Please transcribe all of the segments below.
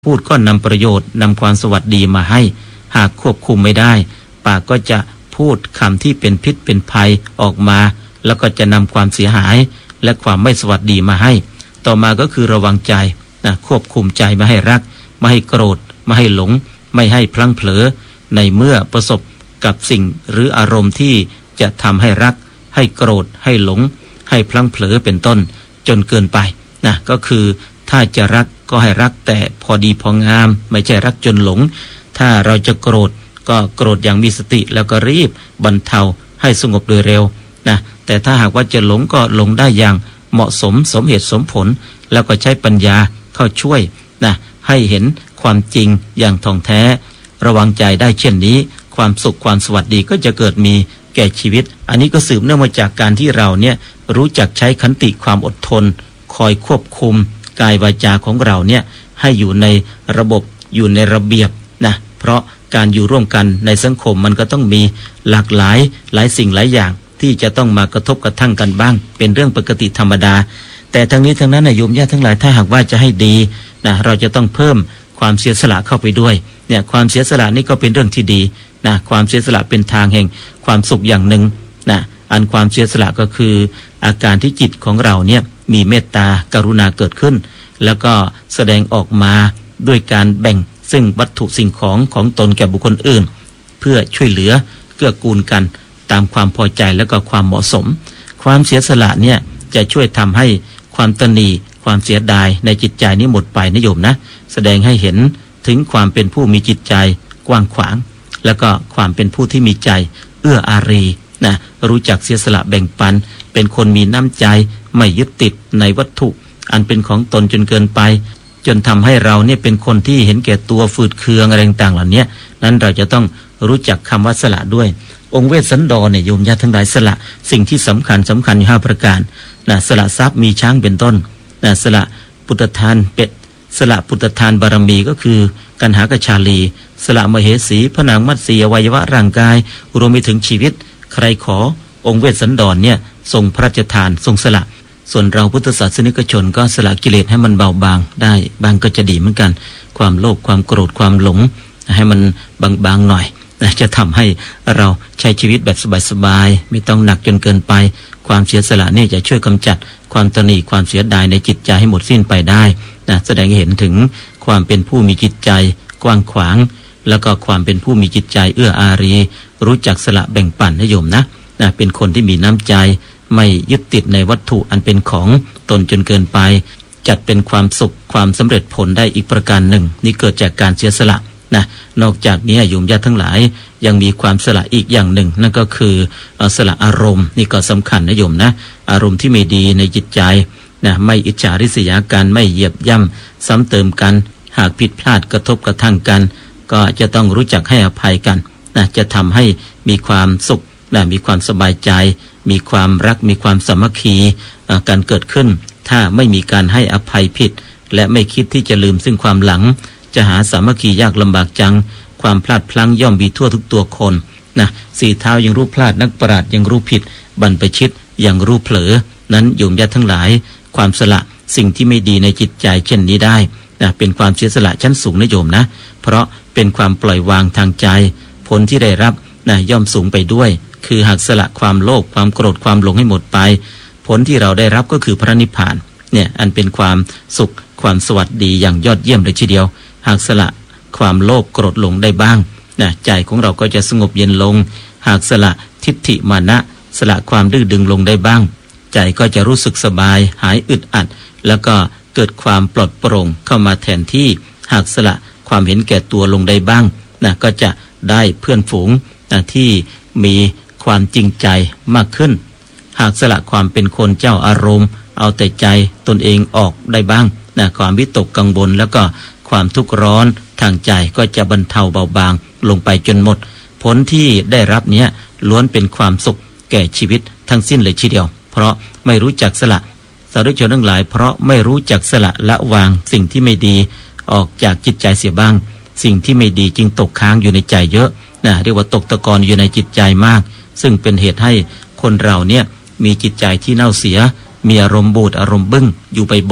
พูดก็นำประโยชน์นำความสวัสดีมาให้หากควบคุมไม่ได้ปากก็จะพูดคำที่เป็นพิษเป็นภัยออกมาแล้วก็จะนำความเสียหายและความไม่สวัสดีมาให้ต่อมาก็คือระวังใจควบคุมใจไม่ให้รักไม่ให้โกรธไม่ให้หลงไม่ให้พลั้งเผลอในเมื่อประสบกับสิ่งหรืออารมณ์ที่จะทำให้รักให้โกรธให้หลงให้พลั้งเผลอเป็นต้นจนเกินไปก็คือถ้าจะรักก็ให้รักแต่พอดีพองามไม่ใช่รักจนหลงถ้าเราจะโกรธก็โกรธอย่างมีสติแล้วก็รีบบรรเทาให้สงบโดยเร็วแต่ถ้าหากว่าจะหลงก็หลงได้อย่างเหมาะสมสมเหตุสมผลแล้วก็ใช้ปัญญาเข้าช่วยให้เห็นความจริงอย่างท่องแท้ระวังใจได้เช่นนี้ความสุขความสวัสดีก็จะเกิดมีแก่ชีวิตอันนี้ก็สืบเนื่องมาจากการที่เราเนี่ยรู้จักใช้ขันติความอดทนคอยควบคุมกายวาจาของเราเนี่ยให้อยู่ในระบบอยู่ในระเบียบเพราะการอยู่ร่วมกันในสังคมมันก็ต้องมีหลากหลายสิ่งหลายอย่างที่จะต้องมากระทบกระทั่งกันบ้างเป็นเรื่องปกติธรรมดาแต่ทั้งนี้ทั้งนั้นโยมญาติทั้งหลายถ้าหากว่าจะให้ดีเราจะต้องเพิ่มความเสียสละเข้าไปด้วยความเสียสละนี่ก็เป็นเรื่องที่ดีความเสียสละเป็นทางแห่งความสุขอย่างหนึ่งอันความเสียสละก็คืออาการที่จิตของเราเนี่ยมีเมตตากรุณาเกิดขึ้นแล้วก็แสดงออกมาด้วยการแบ่งซึ่งวัตถุสิ่งของตนแก่บุคคลอื่นเพื่อช่วยเหลือเกื้อกูลกันตามความพอใจและก็ความเหมาะสมความเสียสละเนี่ยจะช่วยทำให้ความตณีความเสียดายในจิตใจนี้หมดไปนะโยมแสดงให้เห็นถึงความเป็นผู้มีจิตใจกว้างขวางแล้วก็ความเป็นผู้ที่มีใจเอื้ออารีรู้จักเสียสละแบ่งปันเป็นคนมีน้ำใจไม่ยึดติดในวัตถุอันเป็นของตนจนเกินไปจนทำให้เราเนี่ยเป็นคนที่เห็นแก่ตัวฝืดเคืองอะไรต่างๆเหล่านี้นั้นเราจะต้องรู้จักคำว่าสละด้วยองค์เวสสันดรเนี่ยโยมญาติทั้งหลายสละสิ่งที่สำคัญอยู่5ประการสละทรัพย์มีช้างเป็นต้นสละปุตตทานเป็ดสละปุตตทานบารมีก็คือกันหากชาลีสละมเหสีพระนางมัตสีอวัยวะร่างกายรวมไปถึงชีวิตใครขอองค์เวสสันดรเนี่ยทรงพระราชทานทรงสละส่วนเราพุทธศาสนิกชนก็สละกิเลสให้มันเบาบางได้บางก็จะดีเหมือนกันความโลภความโกรธความหลงให้มันบางๆหน่อยจะทำให้เราใช้ชีวิตแบบสบายๆไม่ต้องหนักจนเกินไปความเสียสละนี่จะช่วยกำจัดความตณีความเสียดายในจิตใจให้หมดสิ้นไปได้แสดงให้เห็นถึงความเป็นผู้มีจิตใจกว้างขวางแล้วก็ความเป็นผู้มีจิตใจเอื้ออารีรู้จักสละแบ่งปันให้โยมเป็นคนที่มีน้ำใจไม่ยึดติดในวัตถุอันเป็นของตนจนเกินไปจัดเป็นความสุขความสำเร็จผลได้อีกประการหนึ่งนี่เกิดจากการเสียสละนอกจากนี้โยมญาติทั้งหลายยังมีความสละอีกอย่างหนึ่งนั่นก็คือสละอารมณ์นี่ก็สำคัญนะโยมอารมณ์ที่ไม่ดีในจิตใจไม่อิจฉาริษยากันไม่เหยียบย่ำซ้ำเติมกันหากผิดพลาดกระทบกระทั่งกันก็จะต้องรู้จักให้อภัยกันจะทำให้มีความสุขมีความสบายใจมีความรักมีความสามัคคีการเกิดขึ้นถ้าไม่มีการให้อภัยผิดและไม่คิดที่จะลืมซึ่งความหลังจะหาสามัคคียากลำบากจังความพลาดพลั้งย่อมมีทั่วทุกตัวคนสี่เท้ายังรู้พลาดนักปราชญ์ยังรู้ผิดบรรพชิตยังรู้เผลอนั้นโยมญาติทั้งหลายความสละสิ่งที่ไม่ดีในจิตใจเช่นนี้ได้เป็นความเสียสละชั้นสูงนะโยมเพราะเป็นความปล่อยวางทางใจผลที่ได้รับย่อมสูงไปด้วยคือหากสละความโลภความโกรธความหลงให้หมดไปผลที่เราได้รับก็คือพระนิพพานอันเป็นความสุขความสวัสดีอย่างยอดเยี่ยมเลยทีเดียวหากสละความโลภโกรธหลงได้บ้างใจของเราก็จะสงบเย็นลงหากสละทิฏฐิมานะสละความดื้อดึงลงได้บ้างใจก็จะรู้สึกสบายหายอึดอัดแล้วก็เกิดความปลอดโปร่งเข้ามาแทนที่หากสละความเห็นแก่ตัวลงได้บ้างก็จะได้เพื่อนฝูงที่มีความจริงใจมากขึ้นหากสละความเป็นคนเจ้าอารมณ์เอาแต่ใจตนเองออกได้บ้างความวิตกกังวลแล้วก็ความทุกข์ร้อนทางใจก็จะบรรเทาเบาบางลงไปจนหมดผลที่ได้รับเนี้ยล้วนเป็นความสุขแก่ชีวิตทั้งสิ้นเลยทีเดียวเพราะไม่รู้จักสละสาธุชนทั้งหลายเพราะไม่รู้จักสละละวางสิ่งที่ไม่ดีออกจากจิตใจเสียบ้างสิ่งที่ไม่ดีจึงตกค้างอยู่ในใจเยอะเรียกว่าตกตะกอนอยู่ในจิตใจมากซึ่งเป็นเหตุให้คนเราเนี่ยมีจิตใจที่เน่าเสียมีอารมณ์บูดอารมณ์บึ้งอยู่บ่อยๆ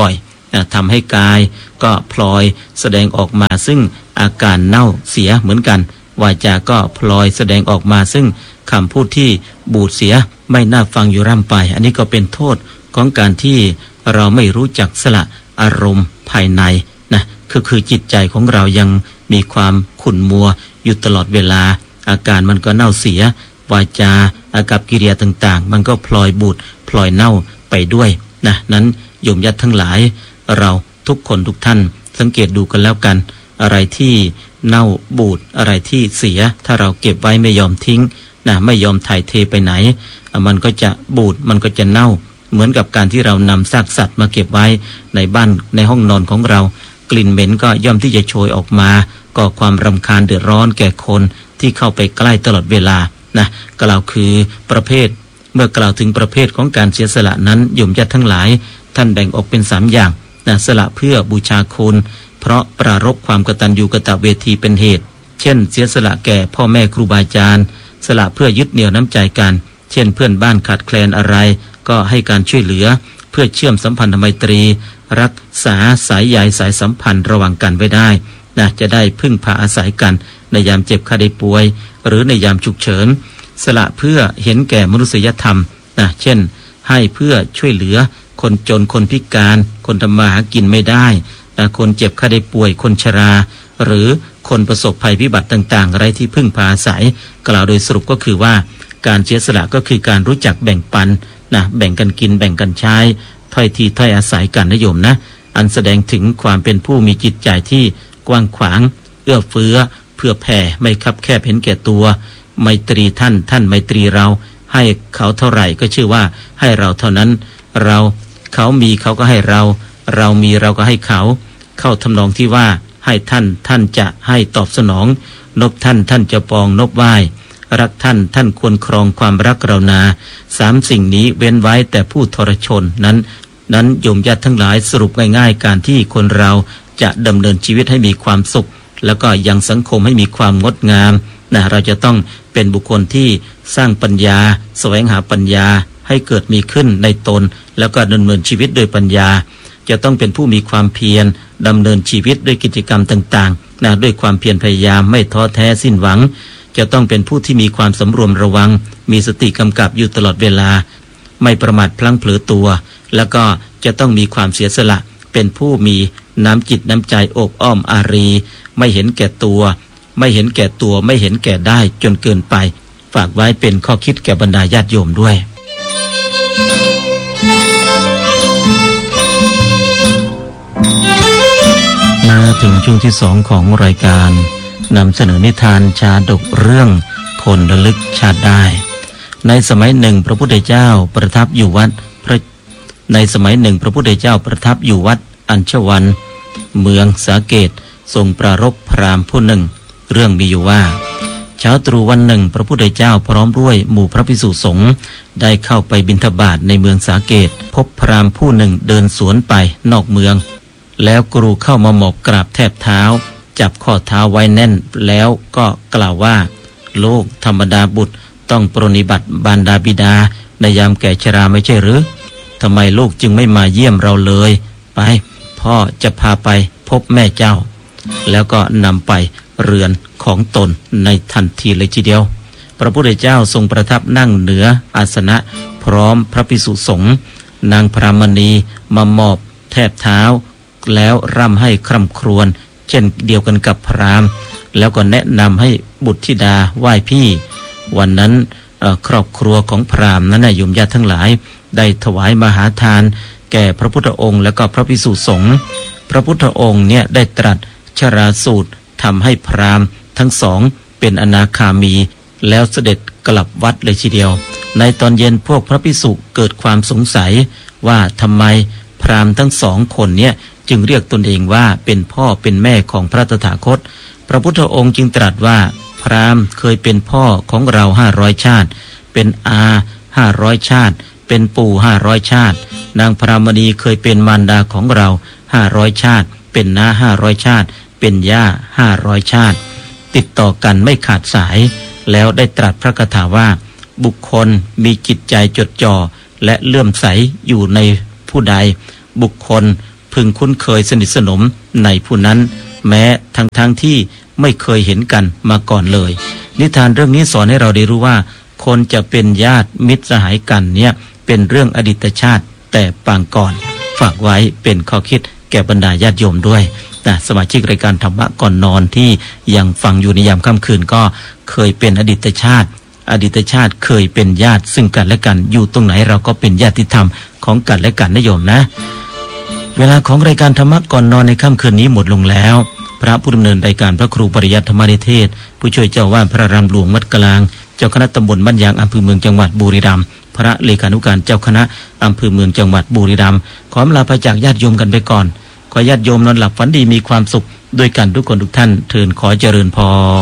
ทำให้กายก็พลอยแสดงออกมาซึ่งอาการเน่าเสียเหมือนกันวาจาก็พลอยแสดงออกมาซึ่งคำพูดที่บูดเสียไม่น่าฟังอยู่ร่ำไปอันนี้ก็เป็นโทษของการที่เราไม่รู้จักสละอารมณ์ภายในนะคือจิตใจของเรายังมีความขุ่นมัวอยู่ตลอดเวลาอาการมันก็เน่าเสียวาจาอากัปกิริยาต่างๆมันก็พลอยบูดพลอยเน่าไปด้วยนะนั้นโยมญาติทั้งหลายเราทุกคนทุกท่านสังเกตดูกันแล้วกันอะไรที่เน่าบูดอะไรที่เสียถ้าเราเก็บไว้ไม่ยอมทิ้งนะไม่ยอมถ่ายเทไปไหนมันก็จะบูดมันก็จะเน่าเหมือนกับการที่เรานำซากสัตว์มาเก็บไว้ในบ้านในห้องนอนของเรากลิ่นเหม็นก็ย่อมที่จะโชยออกมาก่อความรำคาญเดือดร้อนแก่คนที่เข้าไปใกล้ตลอดเวลานะกล่าวคือประเภทเมื่อกล่าวถึงประเภทของการเสียสละนั้นโยมญาติทั้งหลายท่านแบ่งออกเป็น3อย่างนะสละเพื่อบูชาคุณเพราะปรารภความกตัญญูกตเวทีเป็นเหตุเช่นเสียสละแก่พ่อแม่ครูบาอาจารย์สละเพื่อยึดเหนี่ยวน้ำใจกันเช่นเพื่อนบ้านขาดแคลนอะไรก็ให้การช่วยเหลือเพื่อเชื่อมสัมพันธไมตรีรักษาสายใยสายสัมพันธ์ระหว่างกันไว้ได้นะจะได้พึ่งพาอาศัยกันในยามเจ็บไข้ได้ป่วยหรือในยามฉุกเฉินสละเพื่อเห็นแก่มนุษยธรรมนะเช่นให้เพื่อช่วยเหลือคนจนคนพิการคนทำมาหากินไม่ได้คนเจ็บไข้ได้ป่วยคนชราหรือคนประสบภัยพิบัติต่างๆไร้ที่พึ่งพาอาศัยกล่าวโดยสรุปก็คือว่าการเสียสละก็คือการรู้จักแบ่งปันนะแบ่งกันกินแบ่งกันใช้ถ้อยทีถ้อยอาศัยกันนะโยมนะอันแสดงถึงความเป็นผู้มีจิตใจที่กว้างขวางเอื้อเฟื้อเพื่อแผ่ไม่คับแคบเห็นแก่ตัวไมตรีท่านไมตรีเราให้เขาเท่าไหร่ก็ชื่อว่าให้เราเท่านั้นเขามีเขาก็ให้เรามีเราก็ให้เขาเข้าทำนองที่ว่าให้ท่านจะให้ตอบสนองนบท่านจะปองนบไหว้รักท่านควรครองความรักเรานา3สิ่งนี้เว้นไว้แต่ผู้ทรชนนั้นโยมญาติทั้งหลายสรุปง่ายๆการที่คนเราจะดำเนินชีวิตให้มีความสุขแล้วก็ยังสังคมให้มีความงดงามนะเราจะต้องเป็นบุคคลที่สร้างปัญญาแสวงหาปัญญาให้เกิดมีขึ้นในตนแล้วก็ดำเนินชีวิตโดยปัญญาจะต้องเป็นผู้มีความเพียรดำเนินชีวิตด้วยกิจกรรมต่างๆนะด้วยความเพียรพยายามไม่ท้อแท้สิ้นหวังจะต้องเป็นผู้ที่มีความสำรวมระวังมีสติกำกับอยู่ตลอดเวลาไม่ประมาทพลั้งเผลอตัวแล้วก็จะต้องมีความเสียสละเป็นผู้มีน้ำจิตน้ำใจอบอ้อมอารีไม่เห็นแก่ตัวไม่เห็นแก่ได้จนเกินไปฝากไว้เป็นข้อคิดแก่บรรดาญาติโยมด้วยมาถึงช่วงที่2ของรายการนำเสนอนิทานชาดกเรื่องคนระลึกชาติได้ในสมัยหนึ่งพระพุทธเจ้าประทับอยู่วัดอัญชวันเมืองสาเกตทรงปรารภพราหมณ์ผู้หนึ่งเรื่องมีอยู่ว่าเช้าตรู่วันหนึ่งพระพุทธเจ้าพร้อมด้วยหมู่พระภิกษุสงฆ์ได้เข้าไปบิณฑบาตในเมืองสาเกตพบพราหมณ์ผู้หนึ่งเดินสวนไปนอกเมืองแล้วกรูเข้ามาหมอบกราบแทบเท้าจับข้อเท้าไว้แน่นแล้วก็กล่าวว่าโลกธรรมดาบุตรต้องปรนนิบัติบารดาบิดาในยามแก่ชราไม่ใช่หรือทำไมลูกจึงไม่มาเยี่ยมเราเลยไปพ่อจะพาไปพบแม่เจ้าแล้วก็นำไปเรือนของตนในทันทีเลยทีเดียวพระพุทธเจ้าทรงประทับนั่งเหนืออาสนะพร้อมพระภิกษุสงฆ์นางพรามณีมามอบแทบเท้าแล้วร่ำให้คร่ำครวญเช่นเดียวกันกับพราหมณ์แล้วก็แนะนำให้บุตรธิดาไหว้พี่วันนั้นครอบครัวของพราหมณ์นั้นโยมญาติทั้งหลายได้ถวายมหาทานแก่พระพุทธองค์และก็พระภิกษุสงฆ์พระพุทธองค์เนี่ยได้ตรัสชราสูตรทำให้พราหมณ์ทั้งสองเป็นอนาคามีแล้วเสด็จกลับวัดเลยทีเดียวในตอนเย็นพวกพระภิกษุเกิดความสงสัยว่าทำไมพราหมณ์ทั้ง2 คนเนี่ยจึงเรียกตนเองว่าเป็นพ่อเป็นแม่ของพระตถาคตพระพุทธองค์จึงตรัสว่าพราหมณ์เคยเป็นพ่อของเรา500ชาติเป็นอา500ชาติเป็นปู่500ชาตินางพรามณีเคยเป็นมารดาของเรา500ชาติเป็นน้า500ชาติเป็นย่า500ชาติติดต่อกันไม่ขาดสายแล้วได้ตรัสพระคาถาว่าบุคคลมีจิตใจจดจ่อและเลื่อมใสอยู่ในผู้ใดบุคคลพึงคุ้นเคยสนิทสนมในผู้นั้นแม้ทั้งที่ไม่เคยเห็นกันมาก่อนเลยนิทานเรื่องนี้สอนให้เราได้รู้ว่าคนจะเป็นญาติมิตรสหายกันเนี่ยเป็นเรื่องอดีตชาติแต่ปางก่อนฝากไว้เป็นข้อคิดแก่บรรดาญาติโยมด้วยนะสมาชิกรายการธรรมะก่อนนอนที่ยังฟังอยู่ในยามค่ำคืนก็เคยเป็นอดีตชาติเคยเป็นญาติซึ่งกันและกันอยู่ตรงไหนเราก็เป็นญาติธรรมของกันและกันนะโยมนะเวลาของรายการธรรมะก่อนนอนในค่ำคืนนี้หมดลงแล้วพระผู้ดำเนินรายการพระครูปริยัติธรรมนิเทศผู้ช่วยเจ้าวาดพระรามหลวงวัดกลางเจ้าคณะตำบลบ้านยางอำเภอเมืองจังหวัดบุรีรัมย์พระเลขานุการเจ้าคณะอำเภอเมืองจังหวัดบุรีรัมย์ขอลาไปจากญาติโยมกันไปก่อนขอญาติโยมนอนหลับฝันดีมีความสุขด้วยกันทุกคนทุกท่านเทินขอเจริญพร